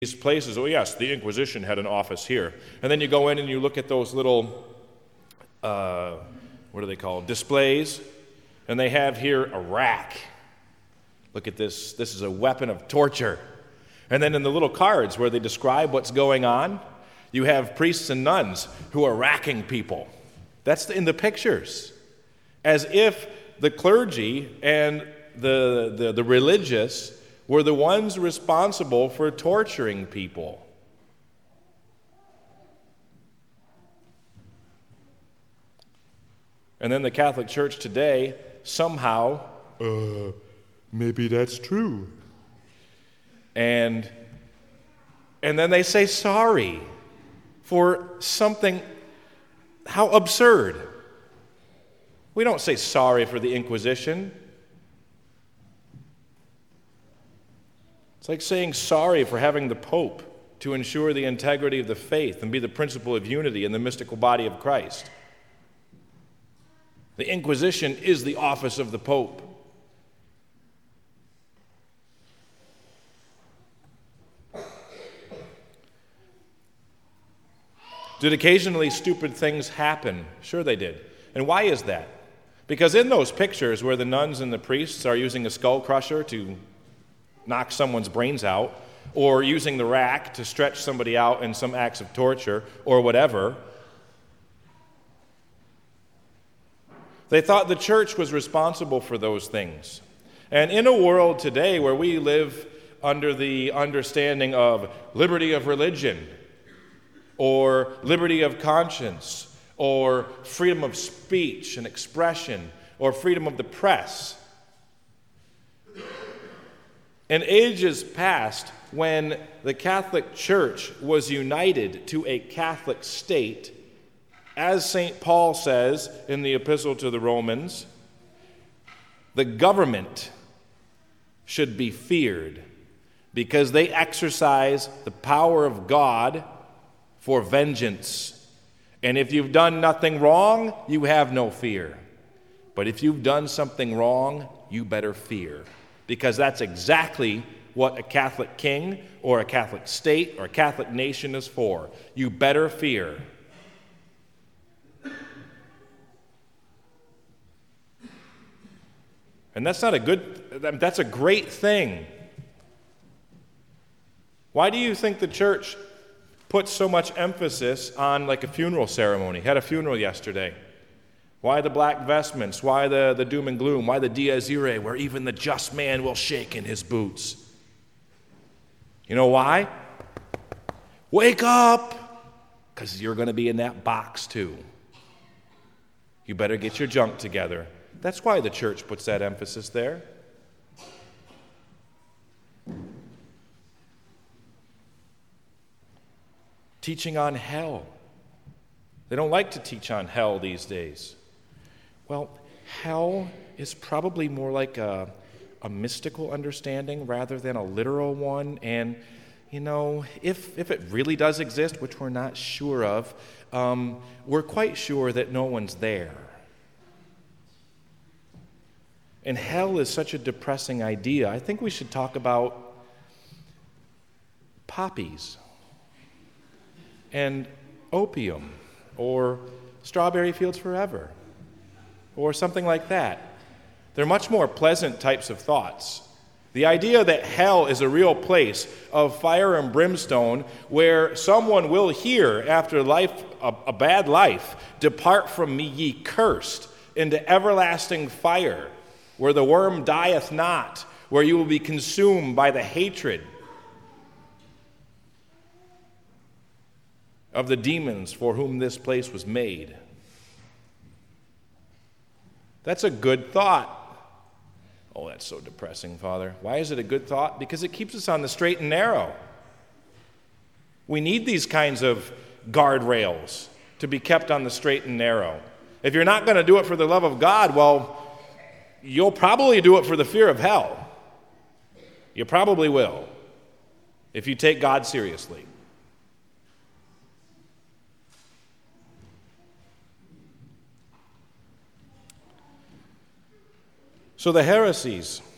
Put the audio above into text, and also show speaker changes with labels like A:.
A: these places, oh yes, the Inquisition had an office here. And then you go in and you look at those little, what are they called, displays, and they have here a rack. Look at this. This is a weapon of torture. And then in the little cards where they describe what's going on, you have priests and nuns who are racking people. That's in the pictures. As if the clergy and the religious were the ones responsible for torturing people. And then the Catholic Church today, somehow, maybe that's true. And then they say sorry for something, how absurd. We don't say sorry for the Inquisition. It's like saying sorry for having the Pope to ensure the integrity of the faith and be the principle of unity in the mystical body of Christ. The Inquisition is the office of the Pope. Did occasionally stupid things happen? Sure they did. And why is that? Because in those pictures where the nuns and the priests are using a skull crusher to knock someone's brains out, or using the rack to stretch somebody out in some acts of torture, or whatever, they thought the church was responsible for those things. And in a world today where we live under the understanding of liberty of religion, or liberty of conscience, or freedom of speech and expression, or freedom of the press, in ages past, when the Catholic Church was united to a Catholic state, as St. Paul says in the Epistle to the Romans, the government should be feared because they exercise the power of God for vengeance. And if you've done nothing wrong, you have no fear. But if you've done something wrong, you better fear. Because that's exactly what a Catholic king or a Catholic state or a Catholic nation is for. You better fear. And that's a great thing. Why do you think the church puts so much emphasis on like a funeral ceremony? Had a funeral yesterday. Why the black vestments? Why the doom and gloom? Why the Dies Irae, where even the just man will shake in his boots? You know why? Wake up! Because you're going to be in that box too. You better get your junk together. That's why the church puts that emphasis there. Teaching on hell. They don't like to teach on hell these days. Well, hell is probably more like a mystical understanding rather than a literal one. And, you know, if it really does exist, which we're not sure of, we're quite sure that no one's there. And hell is such a depressing idea. I think we should talk about poppies and opium or strawberry fields forever or something like that. They're much more pleasant types of thoughts. The idea that hell is a real place of fire and brimstone where someone will hear after life, a bad life, "Depart from me, ye cursed, into everlasting fire, where the worm dieth not, where you will be consumed by the hatred of the demons for whom this place was made." That's a good thought. Oh, that's so depressing, Father. Why is it a good thought? Because it keeps us on the straight and narrow. We need these kinds of guardrails to be kept on the straight and narrow. If you're not going to do it for the love of God, well, you'll probably do it for the fear of hell. You probably will, if you take God seriously. So the heresies